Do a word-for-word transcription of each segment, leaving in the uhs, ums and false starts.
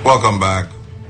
Welcome back.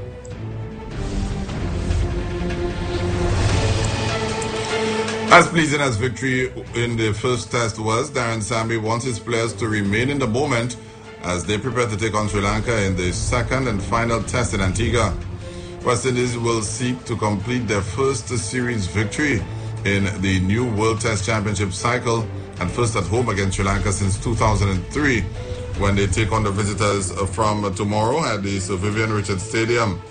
As pleasing as victory in the first test was, Darren Sammy wants his players to remain in the moment as they prepare to take on Sri Lanka in the second and final test in Antigua. West Indies will seek to complete their first series victory in the new World Test Championship cycle and first at home against Sri Lanka since two thousand three when they take on the visitors from tomorrow at the Sir Vivian Richards Stadium.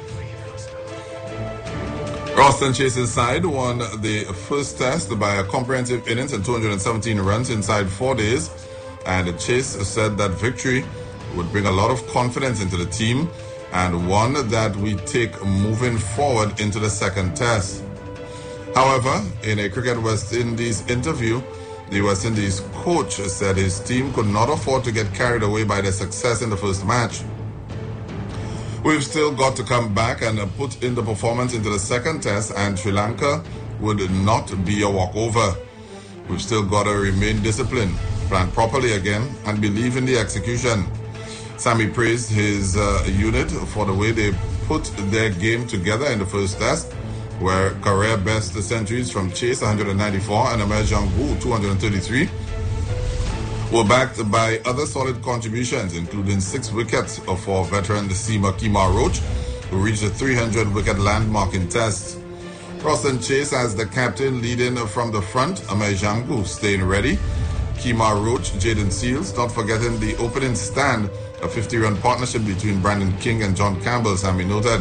Roston Chase's side won the first test by a comprehensive innings and two hundred seventeen runs inside four days, and Chase said that victory would bring a lot of confidence into the team and one that we take moving forward into the second test. However, in a Cricket West Indies interview, the West Indies coach said his team could not afford to get carried away by their success in the first match. We've still got to come back and put in the performance into the second test, and Sri Lanka would not be a walkover. We've still got to remain disciplined, plan properly again, and believe in the execution. Sammy praised his uh, unit for the way they put their game together in the first test, where career best centuries from Chase one hundred ninety-four and Amer Janggu two hundred thirty-three were backed by other solid contributions, including six wickets for veteran Seema Kemar Roach, who reached the three hundred wicket landmark in tests. Roston Chase as the captain leading from the front, Amer Janggu staying ready, Kemar Roach, Jaden Seals, not forgetting the opening stand, a fifty-run partnership between Brandon King and John Campbell, Sammy noted.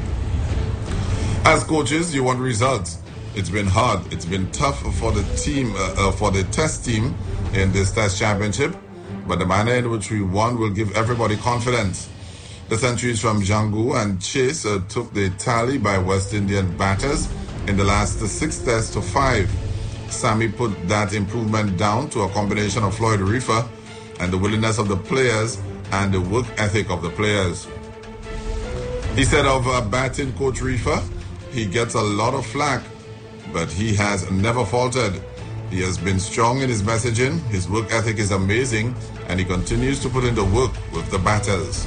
As coaches, you want results. It's been hard. It's been tough for the team, uh, uh, for the test team in this test championship, but the manner in which we won will give everybody confidence. The centuries from Janggu and Chase uh, took the tally by West Indian batters in the last six tests to five. Sammy put that improvement down to a combination of Floyd Reefer and the willingness of the players and the work ethic of the players. He said of uh, batting coach Reefer, he gets a lot of flack, but he has never faltered. He has been strong in his messaging, his work ethic is amazing, and he continues to put in the work with the batters.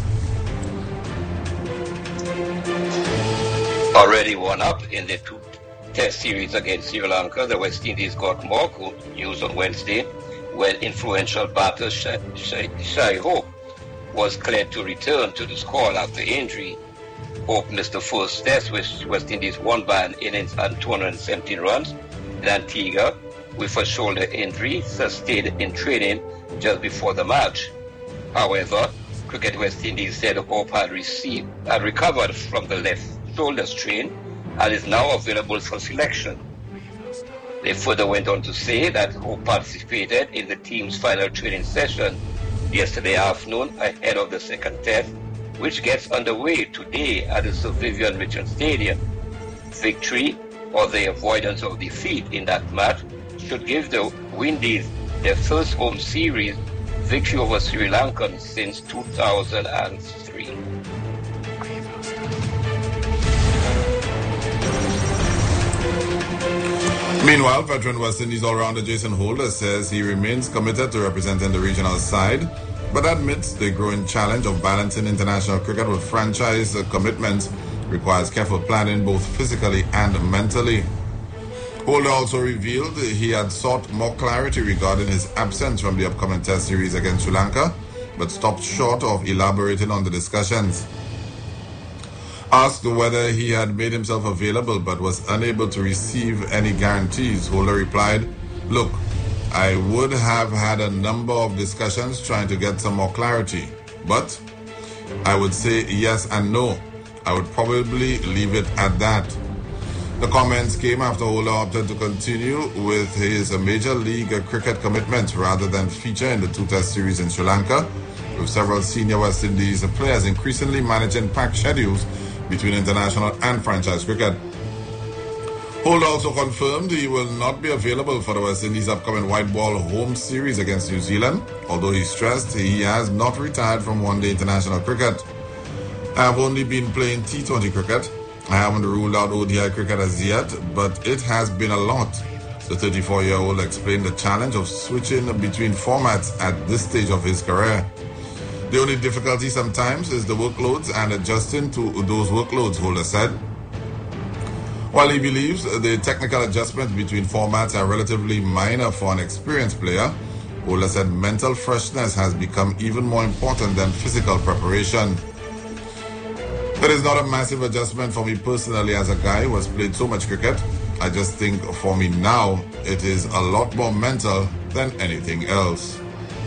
Already one up in the two test series against Sri Lanka, the West Indies got more good news on Wednesday when influential batter Shai, Shai, Shai Hope was cleared to return to the squad after injury. Hope missed the first test, which West Indies won by an innings and two hundred seventeen runs in Antigua with a shoulder injury sustained in training just before the match. However, Cricket West Indies said Hope had received had recovered from the left shoulder strain and is now available for selection. They further went on to say that Hope participated in the team's final training session yesterday afternoon ahead of the second test, which gets underway today at the Sir Vivian Richards Stadium. Victory or the avoidance of defeat in that match should give the Windies their first home series victory over Sri Lanka since two thousand three. Meanwhile, veteran West Indies all-rounder Jason Holder says he remains committed to representing the regional side, but admits the growing challenge of balancing international cricket with franchise commitments requires careful planning both physically and mentally. Holder also revealed he had sought more clarity regarding his absence from the upcoming test series against Sri Lanka, but stopped short of elaborating on the discussions. Asked whether he had made himself available but was unable to receive any guarantees, Holder replied, "Look, I would have had a number of discussions trying to get some more clarity, but I would say yes and no. I would probably leave it at that." The comments came after Holder opted to continue with his Major League Cricket commitments rather than feature in the two-test series in Sri Lanka, with several senior West Indies players increasingly managing packed schedules between international and franchise cricket. Holder also confirmed he will not be available for the West Indies' upcoming white ball home series against New Zealand, although he stressed he has not retired from one-day international cricket. "I have only been playing T twenty cricket. I haven't ruled out O D I cricket as yet, but it has been a lot," the thirty-four-year-old explained the challenge of switching between formats at this stage of his career. The only difficulty sometimes is the workloads and adjusting to those workloads, Holder said. While he believes the technical adjustments between formats are relatively minor for an experienced player, Holder said mental freshness has become even more important than physical preparation. It is not a massive adjustment for me personally as a guy who has played so much cricket. I just think for me now, it is a lot more mental than anything else.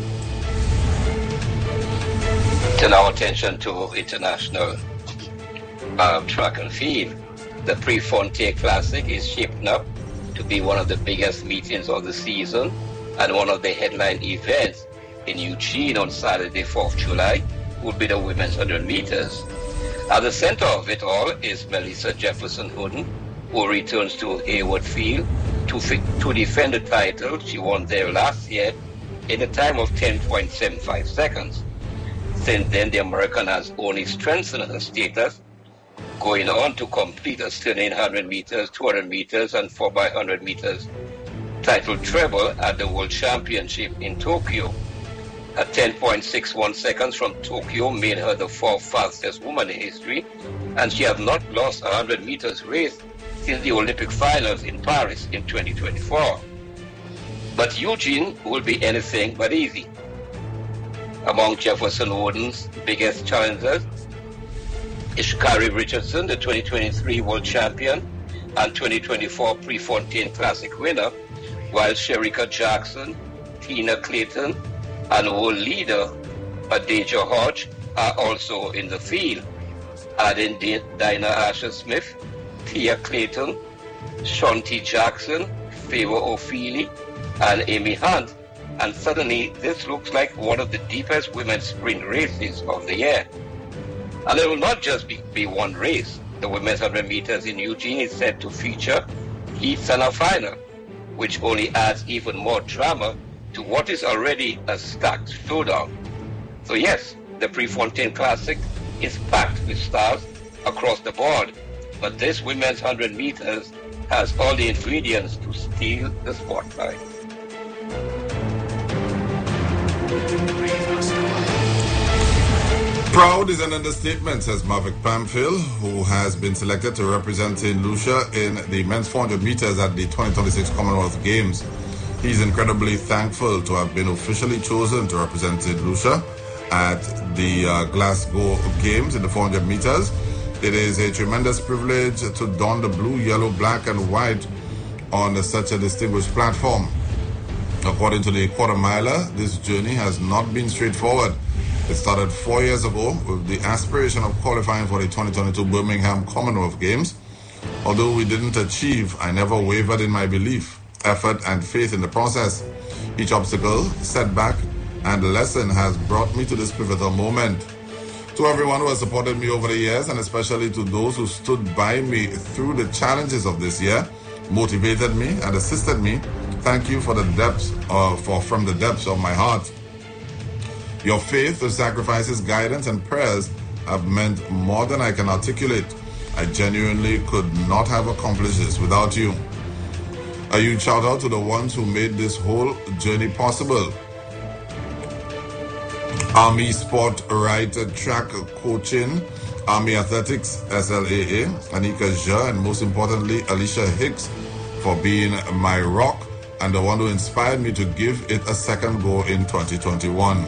Turn our attention to international uh, track and field. The Prefontaine Classic is shaping up to be one of the biggest meetings of the season and one of the headline events in Eugene on Saturday, fourth of July, will be the women's one hundred meters. At the center of it all is Melissa Jefferson Hooden, who returns to Hayward Field to, to defend the title she won there last year in a time of ten point seven five seconds. Since then, the American has only strengthened her status, going on to complete a stunning one hundred meters, two hundred meters, and four by one hundred meters title treble at the World Championship in Tokyo. At ten point six one seconds from Tokyo made her the fourth fastest woman in history, and she has not lost a one hundred meters race since the Olympic finals in Paris in twenty twenty-four. But Eugene will be anything but easy. Among Jefferson Hooden's biggest challengers is Sha'Carri Richardson, the twenty twenty-three world champion and twenty twenty-four Prefontaine Classic winner, while Shericka Jackson, Tina Clayton, and world leader Adajah Hodge are also in the field. Adding Dinah Asher-Smith, Tia Clayton, Shanti Jackson, Favor O'Feely, and Amy Hunt, and suddenly this looks like one of the deepest women's sprint races of the year. And it will not just be, be one race. The women's one hundred meters in Eugene is set to feature heats and a final, which only adds even more drama to what is already a stacked showdown. So yes, the Prefontaine Classic is packed with stars across the board, but this women's one hundred meters has all the ingredients to steal the spotlight. Proud is an understatement, says Mavic Pamphil, who has been selected to represent Saint Lucia in the men's four hundred meters at the twenty twenty-six Commonwealth Games. He's incredibly thankful to have been officially chosen to represent Saint Lucia at the uh, Glasgow Games in the four hundred meters. It is a tremendous privilege to don the blue, yellow, black, and white on such a distinguished platform. According to the quarter miler, this journey has not been straightforward. It started four years ago with the aspiration of qualifying for the twenty twenty-two Birmingham Commonwealth Games. Although we didn't achieve, I never wavered in my belief, effort, and faith in the process. Each obstacle, setback, and lesson has brought me to this pivotal moment. To everyone who has supported me over the years, and especially to those who stood by me through the challenges of this year, motivated me and assisted me, thank you for the depths of, for, from the depths of my heart. Your faith, the sacrifices, guidance, and prayers have meant more than I can articulate. I genuinely could not have accomplished this without you. A huge shout out to the ones who made this whole journey possible. Army Sport Right Track Coaching, Army Athletics S L A A, Anika Jha, and most importantly, Alicia Hicks for being my rock and the one who inspired me to give it a second go in twenty twenty-one.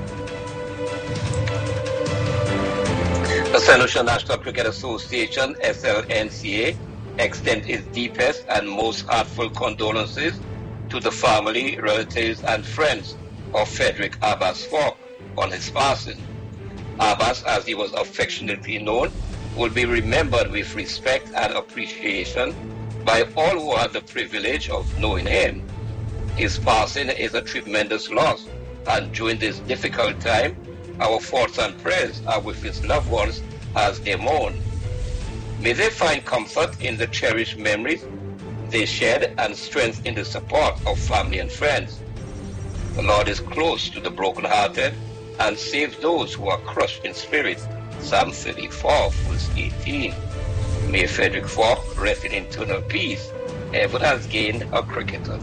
The Saint Lucia National Cricket Association, S L N C A, extends its deepest and most heartfelt condolences to the family, relatives, and friends of Frederick Abbas Falk on his passing. Abbas, as he was affectionately known, will be remembered with respect and appreciation by all who had the privilege of knowing him. His passing is a tremendous loss, and during this difficult time, our thoughts and prayers are with his loved ones as they mourn. May they find comfort in the cherished memories they shared and strength in the support of family and friends. The Lord is close to the brokenhearted and saves those who are crushed in spirit. Psalm thirty-four, verse eighteen. May Frederick Falk rest in eternal peace. Heaven has gained a cricketer.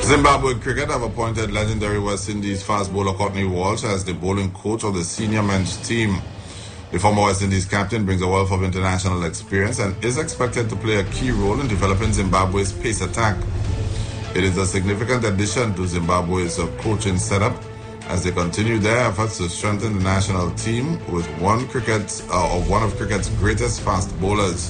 Zimbabwe Cricket have appointed legendary West Indies fast bowler Courtney Walsh as the bowling coach of the senior men's team. The former West Indies captain brings a wealth of international experience and is expected to play a key role in developing Zimbabwe's pace attack. It is a significant addition to Zimbabwe's coaching setup as they continue their efforts to strengthen the national team with one cricket uh, of one of cricket's greatest fast bowlers.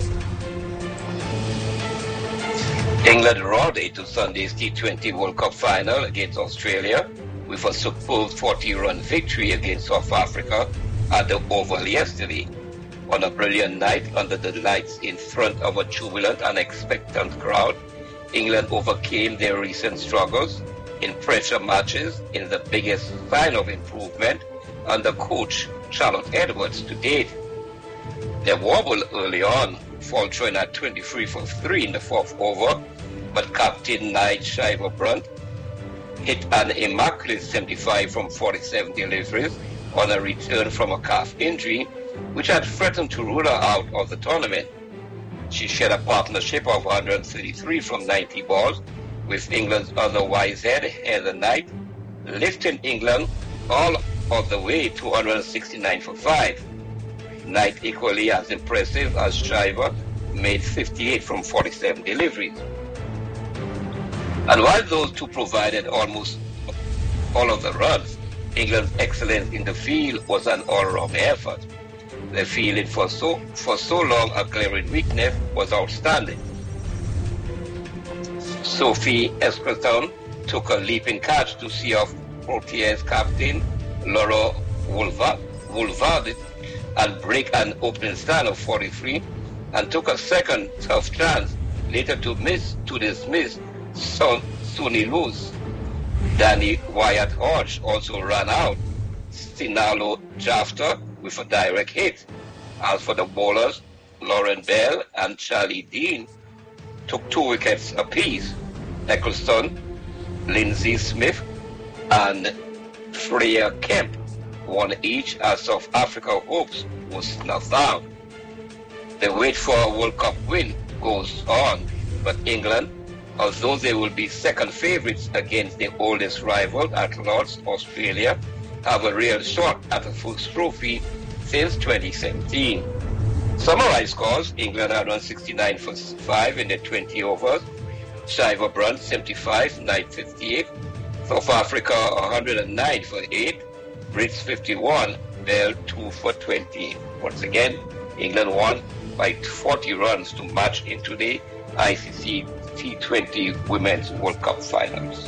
England roared into Sunday's T twenty World Cup final against Australia with a superb forty-run victory against South Africa at the Oval yesterday. On a brilliant night under the lights in front of a jubilant and expectant crowd, England overcame their recent struggles in pressure matches in the biggest sign of improvement under coach Charlotte Edwards to date. They wobbled early on, faltering at twenty-three for three in the fourth over, but captain Nigel Shriver-Brunt hit an immaculate seventy-five from forty-seven deliveries on a return from a calf injury, which had threatened to rule her out of the tournament. She shared a partnership of one hundred thirty-three from ninety balls with England's otherwise head Heather Knight, lifting England all of the way to one hundred sixty-nine for five. Knight, equally as impressive as Shriver, made fifty-eight from forty-seven deliveries. And while those two provided almost all of the runs, England's excellence in the field was an all-round effort. Their fielding for so for so long a glaring weakness was outstanding. Sophie Eskerton took a leaping catch to see off Proteas captain Laura Woolvard and break an opening stand of forty-three, and took a second tough chance later to miss to dismiss Son, Sonny Luz. Danny Wyatt Hodge also ran out Sinalo Jafta with a direct hit. As for the bowlers, Lauren Bell and Charlie Dean took two wickets apiece. Eccleston, Lindsay Smith, and Freya Kemp won each as South Africa hopes was snuffed out. The wait for a World Cup win goes on, but England, although they will be second favourites against their oldest rival at Lord's, Australia, have a real shot at a full trophy since twenty seventeen. Summarized scores: England one hundred sixty-nine for five in the twenty overs, Shriver-Brunt seventy-five, Knight fifty-eight, South Africa one hundred nine for eight, Brits fifty-one, Bell two for twenty. Once again, England won by forty runs to match into the I C C T twenty Women's World Cup Finals.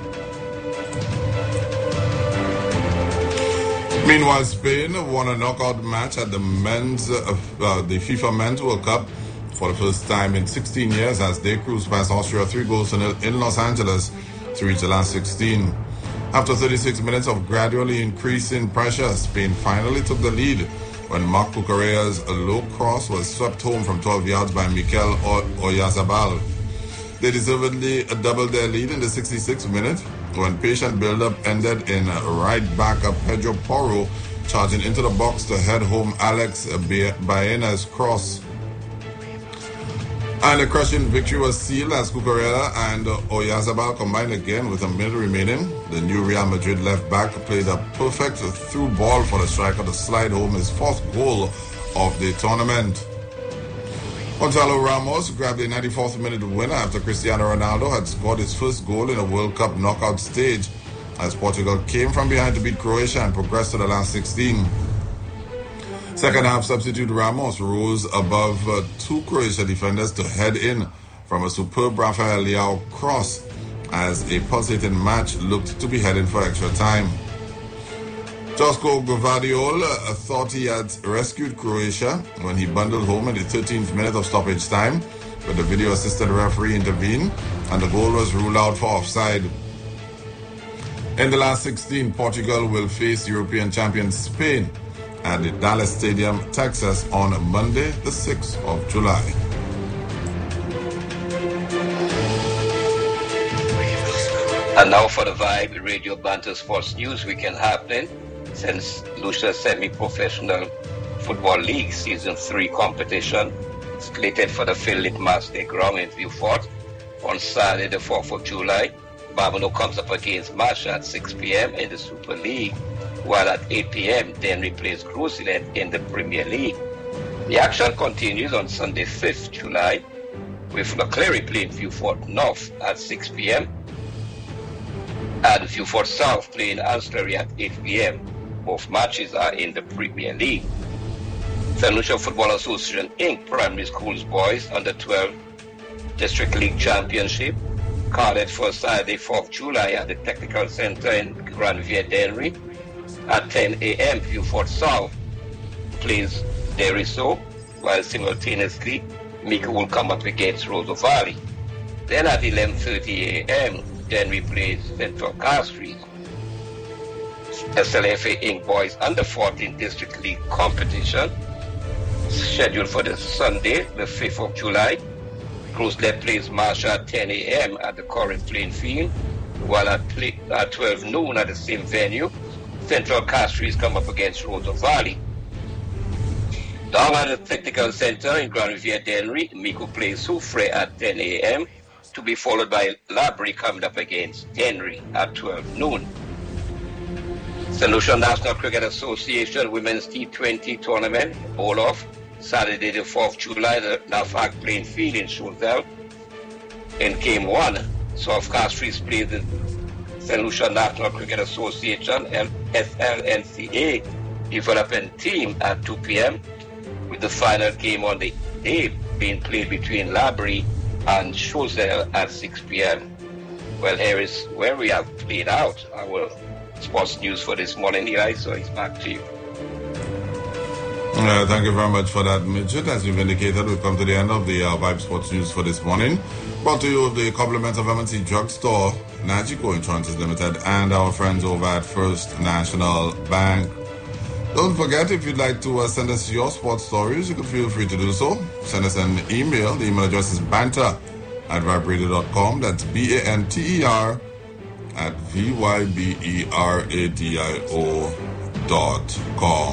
Meanwhile, Spain won a knockout match at the men's, uh, uh, the FIFA Men's World Cup for the first time in sixteen years as they cruised past Austria three goals to nil in Los Angeles to reach the last sixteen. After thirty-six minutes of gradually increasing pressure, Spain finally took the lead when Marc Cucurella's low cross was swept home from twelve yards by Mikel Oyarzabal. They deservedly doubled their lead in the sixty-sixth minute when patient build-up ended in right back of Pedro Porro charging into the box to head home Alex Baena's cross. And a crushing victory was sealed as Cucurella and Oyarzabal combined again with a minute remaining. The new Real Madrid left back played a perfect through ball for the striker to slide home his fourth goal of the tournament. Gonzalo Ramos grabbed a ninety-fourth minute winner after Cristiano Ronaldo had scored his first goal in a World Cup knockout stage as Portugal came from behind to beat Croatia and progressed to the last sixteen. Second half substitute Ramos rose above uh, two Croatia defenders to head in from a superb Rafael Leao cross as a pulsating match looked to be heading for extra time. Josko Gvardiol uh, thought he had rescued Croatia when he bundled home in the thirteenth minute of stoppage time, but the video assistant referee intervened and the goal was ruled out for offside. In the last sixteen, Portugal will face European champion Spain at the Dallas Stadium, Texas on Monday, the sixth of July. And now for the Vibe Radio Banter Sports News Weekend happening. Since Lucia Semi-Professional Football League Season three competition slated for the Philip Master Ground in Beaufort on Saturday the fourth of July, Barbados comes up against Marshall at six p.m. in the Super League, while at eight p.m. Dennery plays Crucilet in the Premier League. The action continues on Sunday, fifth July, with Leclerc playing Vieux Fort North at six p.m. and Vieux Fort South playing Ancillary at eight p.m. Both matches are in the Premier League. Saint Lucia Football Association Incorporated Primary Schools Boys Under twelve District League Championship carded for Saturday, fourth July at the Technical Center in Granville, Dennery. At ten a.m. Vieux Fort South plays Deriso, while simultaneously Mico will come up against Roseau Valley. Then at eleven thirty a.m. Dennery plays Central Castries. S L F A Incorporated Boys Under fourteen District League competition scheduled for the Sunday, the fifth of July. Crucilet plays Marshall at ten a.m. at the Corinth Plain Field, while at, play, at twelve noon at the same venue, Central Castries come up against Roseau Valley. Down at the Technical Center in Grand Riviere, Dennery, Mico plays Soufrière at ten a.m. to be followed by Labrie coming up against Dennery at twelve noon. Saint Lucia National Cricket Association Women's T twenty Tournament, Olaf, Saturday the fourth of July, the Lafayette Plain Field in Choiseul. In Game one, South Castries played the Saint Lucia National Cricket Association S L N C A development team at two p.m. with the final game on the day being played between Labrie and Choiseul at six p.m. Well, here is where we have played out our sports news for this morning, Eli, so it's back to you. Uh, thank you very much for that, Midget. As you've indicated, we've come to the end of the uh, Vibe Sports News for this morning. Brought to you with the compliments of M and C Drugstore, Nagico Insurances Limited, and our friends over at First National Bank. Don't forget, if you'd like to uh, send us your sports stories, you can feel free to do so. Send us an email. The email address is banter at vibradio dot com. That's B A N T E R at V Y B E R A D I O dot com.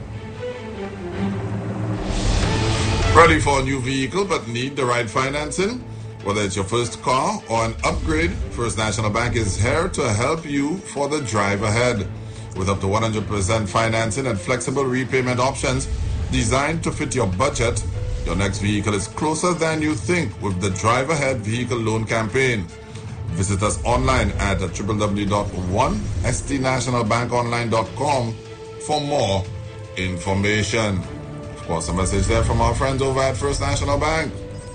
Ready for a new vehicle but need the right financing? Whether it's your first car or an upgrade, First National Bank is here to help you for the drive ahead. With up to one hundred percent financing and flexible repayment options designed to fit your budget, your next vehicle is closer than you think with the Drive Ahead Vehicle Loan Campaign. Visit us online at w w w dot one s t national bank online dot com for more information. Of course, a message there from our friends over at First National Bank.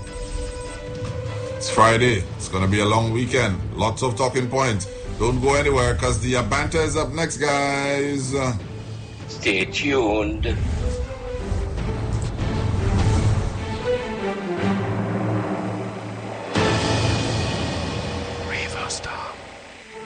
It's Friday. It's going to be a long weekend. Lots of talking points. Don't go anywhere because the banter is up next, guys. Stay tuned.